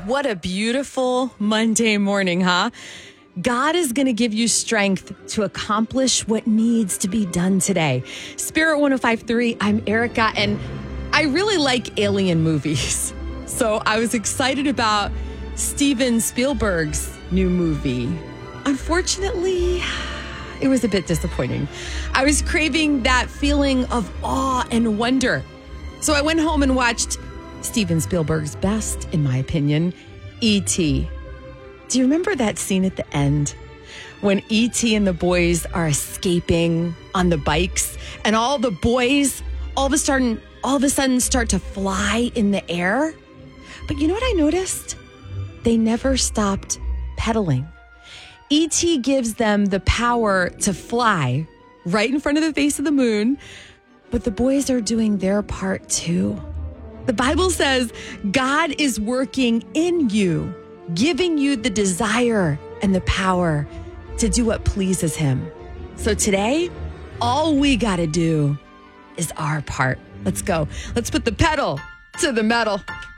What a beautiful Monday morning, huh? God is going to give you strength to accomplish what needs to be done today. Spirit 105.3, I'm Erica, and I really like alien movies. So I was excited about Steven Spielberg's new movie. Unfortunately, it was a bit disappointing. I was craving that feeling of awe and wonder. So I went home and watched Steven Spielberg's best, in my opinion, E.T. Do you remember that scene at the end when E.T. and the boys are escaping on the bikes and all the boys all of a sudden start to fly in the air? But you know what I noticed? They never stopped pedaling. E.T. gives them the power to fly right in front of the face of the moon, but the boys are doing their part too. The Bible says God is working in you, giving you the desire and the power to do what pleases him. So today, all we got to do is our part. Let's go. Let's put the pedal to the metal.